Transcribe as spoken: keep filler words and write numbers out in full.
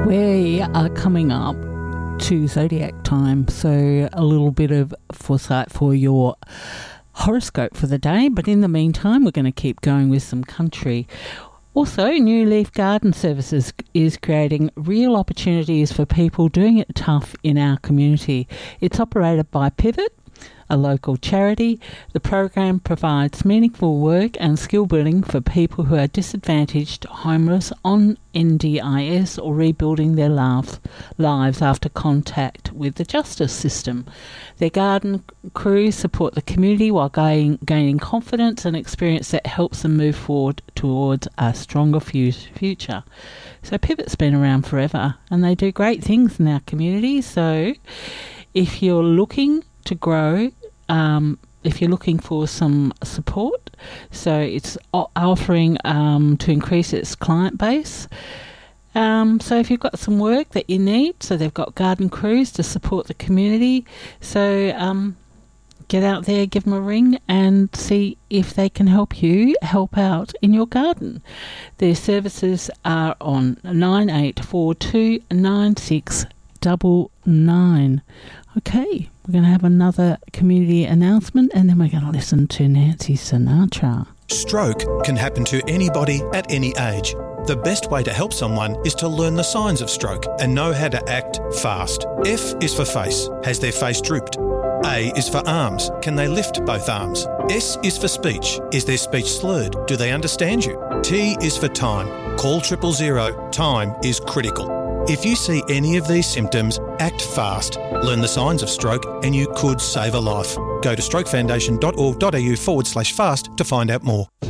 We are coming up to zodiac time, so a little bit of foresight for your horoscope for the day, but in the meantime we're going to keep going with some country. Also, New Leaf Garden Services is creating real opportunities for people doing it tough in our community. It's operated by Pivot, a local charity. The program provides meaningful work and skill building for people who are disadvantaged, homeless, on N D I S, or rebuilding their lives, lives after contact with the justice system. Their garden crews support the community while gain, gaining confidence and experience that helps them move forward towards a stronger future. So Pivot's been around forever and they do great things in our community. So if you're looking to grow, um, if you're looking for some support, so it's offering um, to increase its client base. Um, so if you've got some work that you need, so they've got garden crews to support the community. So um, get out there, give them a ring and see if they can help you help out in your garden. Their services are on nine eight four two nine six nine nine. Okay, we're going to have another community announcement and then we're going to listen to Nancy Sinatra. Stroke can happen to anybody at any age. The best way to help someone is to learn the signs of stroke and know how to act fast. F is for face. Has their face drooped? A is for arms. Can they lift both arms? S is for speech. Is their speech slurred? Do they understand you? T is for time. Call triple zero. Time is critical. If you see any of these symptoms, act fast. Learn the signs of stroke and you could save a life. Go to strokefoundation.org.au forward slash fast to find out more.